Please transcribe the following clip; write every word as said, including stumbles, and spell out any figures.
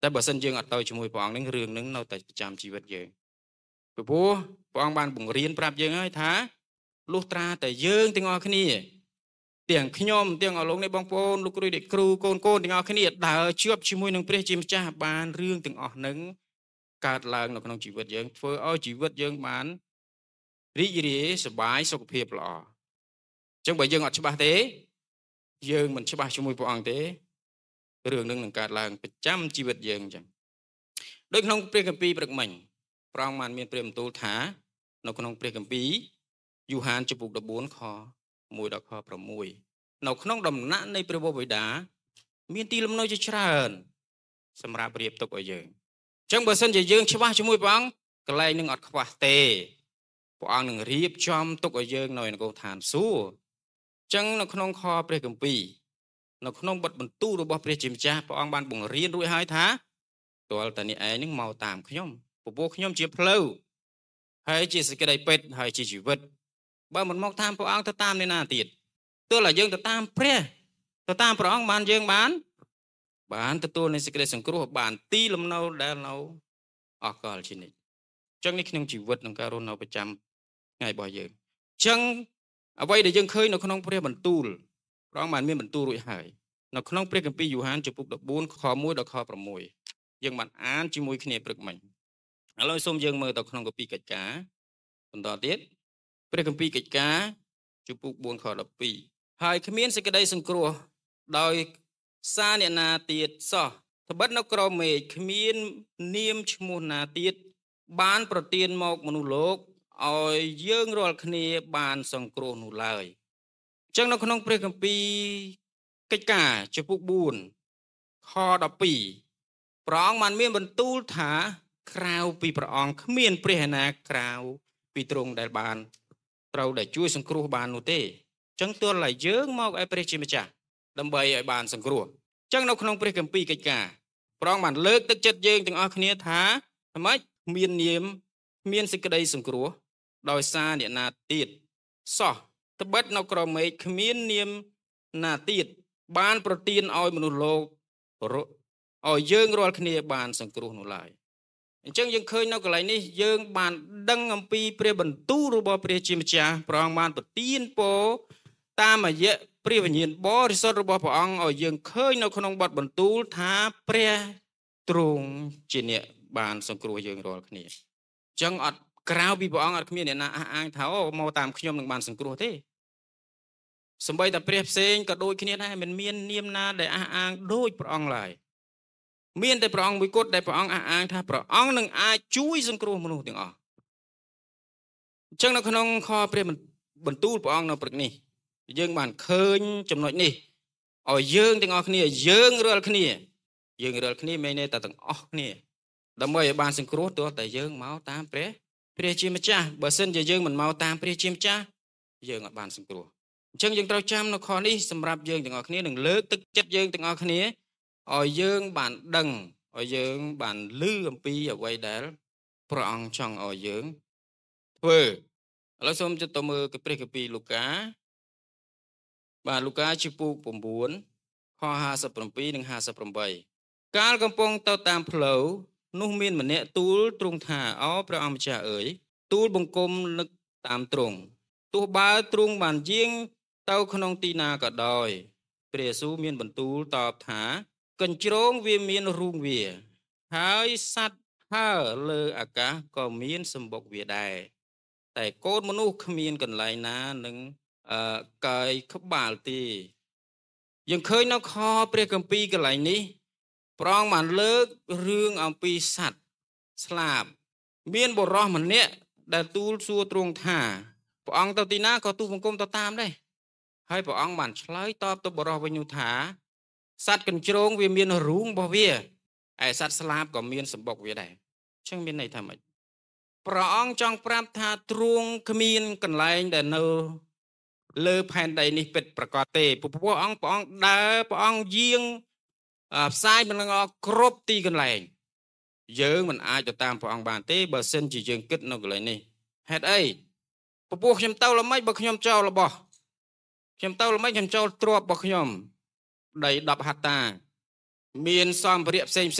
តែបើសិនយើងអត់ទៅជាមួយព្រះអង្គនឹងរឿងនឹងនៅតែប្រចាំជីវិតយើងពីព្រោះព្រះអង្គបានបង្រៀនប្រាប់យើងហើយថាលុះត្រាតែយើងទាំងអស់គ្នាទាំងខ្ញុំទាំងអស់លោកនេះបងប្អូនលោកគ្រូអ្នកគ្រូកូនកូនទាំងអស់គ្នាដើរជួបជាមួយនឹងព្រះជាម្ចាស់បានរឿងទាំងអស់នឹងកើតឡើងនៅក្នុងជីវិតយើងធ្វើឲ្យជីវិតយើងបានរីករាយសប្បាយសុខភាពល្អអញ្ចឹងបើយើងអត់ច្បាស់ទេយើងមិនច្បាស់ជាមួយព្រះអង្គទេរឿងនឹងនឹងកើតឡើងប្រចាំជីវិតយើងអញ្ចឹងដូចក្នុងព្រះគម្ពីរព្រឹកមិញព្រះអង្គបានមានព្រះបន្ទូលថានៅក្នុងព្រះគម្ពីរយូហានចំពុកដប់បួនខមួយដល់ខប្រាំមួយនៅក្នុងដំណាក់នៃព្រះវរបិតាមានទីលំនៅជាច្រើនសម្រាប់រៀបទុកឲ្យយើងអញ្ចឹងបើសិនជាយើងច្បាស់ជាមួយព្រះអង្គកន្លែងនឹងអត់ខ្វះទេព្រះអង្គនឹងរៀបចំទុកឲ្យយើងនៅនគរឋានសួគ៌អញ្ចឹងនៅក្នុងខព្រះគម្ពីរនៅក្នុងបទបន្ទូលរបស់ព្រះជាម្ចាស់ព្រះអង្គបានបង្រៀនរួចហើយថាទាល់តែនេះឯងនឹងមកតាមខ្ញុំពពោះខ្ញុំជាផ្លូវហើយជាសេចក្តីពិតហើយជាជីវិតបើមិនមកតាមព្រះអង្គទៅតាមអ្នកណាទៀតទោះតែយើងទៅតាមព្រះទៅតាមព្រះអង្គបានយើងបានបានទទួលនៃសេចក្តីសង្គ្រោះបានទីលំនៅដែលនៅអកលជានិច្ចអញ្ចឹងនេះក្នុងជីវិតក្នុងការរស់នៅប្រចាំថ្ងៃរបស់យើងអញ្ចឹងអ្វីដែលយើងឃើញនៅក្នុងព្រះបន្ទូលព្រះអង្គបានមានបន្ទូលរួចហើយនៅក្នុងព្រះគម្ពីរយូហានចំពុកដប់បួនខមួយដល់ខប្រាំមួយយើងបានអានជាមួយគ្នាព្រឹកមិញឥឡូវសូមយើងមើលទៅក្នុងគម្ពីរកិច្ចការបន្តទៀតព្រះគម្ពីរកិច្ចការចំពុកបួនខដប់ពីរហើយគ្មានសេចក្តីសង្គ្រោះដោយសារអ្នកណាទៀតសោះត្បិតនៅក្រោមមេឃគ្មាននាមឈ្មោះណាទៀតបានប្រទានមកមនុស្សលោកឲ្យយើងរាល់គ្នាបានសង្គ្រោះនោះឡើយអញ្ចឹងនៅក្នុងព្រះគម្ពីរកិច្ចការចំពុកបួនខដប់ពីរព្រះអង្គបានមានបន្ទូលថាក្រៅពីព្រះអង្គគ្មានព្រះណាក្រៅពីទ្រង់ដែលបានត្រូវដែលជួយសង្គ្រោះបាននោះទេអញ្ចឹងទោះតែយើងមកឲ្យព្រះជាម្ចាស់ដើម្បីឲ្យបានសង្គ្រោះអញ្ចឹងនៅក្នុងព្រះគម្ពីរកិច្ចការព្រះអង្គបានលើកទឹកចិត្តយើងទាំងអស់គ្នាថាហ្មងមាននាមមានសេចក្តីសង្គ្រោះដោយសារអ្នកណាទៀតសោះត្បិតនៅក្រោមមេឃគ្មាននាមណាទៀតបានប្រទានឲ្យមនុស្សលោកឲ្យយើងរាល់គ្នាបានសង្គ្រោះនោះឡើយអញ្ចឹងយើងឃើញនៅកន្លែងនេះយើងបានដឹងអំពីព្រះបន្ទូលរបស់ព្រះជាម្ចាស់ព្រះអង្គបានប្រទានពរតាមរយៈព្រះវិញ្ញាណបរិសុទ្ធរបស់ព្រះអង្គឲ្យយើងឃើញនៅក្នុងបទបន្ទូលថាព្រះទ្រង់ជាអ្នកបានសង្គ្រោះយើងរាល់គ្នាអញ្ចឹងអត់ក្រៅពីព្រះអង្គអត់គ្មានអ្នកណាអះអាងថាអូមកតាមខ្ញុំនឹងបានសង្គ្រោះទេសម្បីតែព្រះផ្សេងក៏ដូចគ្នាដែរមិនមាននាមណាដែលអះអាងដូចព្រះអង្គឡើយមានតែព្រះអង្គមួយគត់ដែលព្រះអង្គអះអាងថាព្រះអង្គនឹងអាចជួយសង្គ្រោះមនុស្សទាំងអស់អញ្ចឹងនៅក្នុងខព្រះបន្ទូលព្រះអង្គនៅព្រឹកនេះយើងបានឃើញចំណុចនេះឲ្យយើងទាំងអស់គ្នាយើងរាល់គ្នាយើងរាល់គ្នាមានតែទាំងអស់គ្នាដើម្បីឲ្យបានសង្គ្រោះទោះតែយើងមកតាមព្រះព្រះជាម្ចាស់បើសិនជាយើងមិនមកតាមព្រះជាម្ចាស់យើងអត់បានសង្គ្រោះអញ្ចឹងយើងត្រូវចាំនៅខនេះសម្រាប់យើងទាំងអស់គ្នានឹងលើកទឹកចិត្តយើងទាំងអស់គ្នាឲ្យយើងបានដឹងឲ្យយើងបានឮអំពីអ្វីដែលព្រះអង្គចង់ឲ្យយើងធ្វើឥឡូវសូមទៅមើលព្រះគម្ពីរលូកាបាទលូកាចំពុក៩ខហាសិបប្រាំពីរនិងហាសិបប្រាំបីកាលកំពុងទៅតាមផ្លូវនោះមានម្នាក់ទូលទ្រង់ថាអោព្រះអង្គម្ចាស់អើយទូលបង្គំនឹកតាមទ្រង់ទោះបើទ្រង់បានយាងទៅក្នុងទីណាក៏ដោយព្រះយេស៊ូវមានបន្ទូលតបថាកញ្ជ្រោងវាមានរូងវាហើយសត្វហើរលើអាកាសក៏មានសម្បុកវាដែរតែកូនមនុស្សគ្មានកន្លែងណានឹងអឺកាយក្បាលទេយើងឃើញនៅខព្រះគម្ពីរកន្លែងនេះព្រះអង្គបានលើករឿងអំពីសត្វស្លាបមានបុរសម្នាក់ដែលទូលសួរទ្រង់ថាព្រះអង្គទៅទីណាក៏ទូលបង្គំទៅតាមដែរហើយព្រះអង្គបានឆ្លើយតបទៅបុរសវិញនោះថាសត្វកញ្ជ្រោងវាមានរូងរបស់វាឯសត្វស្លាបក៏មានសម្បុកវាដែរអញ្ចឹងមានន័យថាម៉េចព្រះអង្គចង់ប្រាប់ថាទ្រង់គ្មានកន្លែងដែលនៅលើផែនដីនេះពិតប្រាកដទេព្រោះព្រះអង្គព្រះអង្គដើរព្រះអង្គយាងផ្សាយមិនងគ្រប់ទីកន្លែងយើងមិនអាចទៅតាមព្រះអង្គបានទេបើសិនជាយើងគិតនៅកន្លែងនេះហេតុអីពពោះខ្ញុំទៅល្មិចបើខ្ញុំចូលរបស់ខ្ញុំទៅល្មិចខ្ញុំចូលទ្រពរបស់ខ្ញុំដីដប់ហត្តាមានសម្ភារៈផ្សេង